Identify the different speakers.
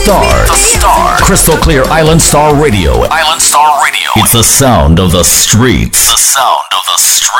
Speaker 1: stars.
Speaker 2: The stars.
Speaker 1: Crystal clear Island Star Radio.
Speaker 2: Island Star Radio.
Speaker 1: It's the sound of the streets.
Speaker 2: The sound of the streets.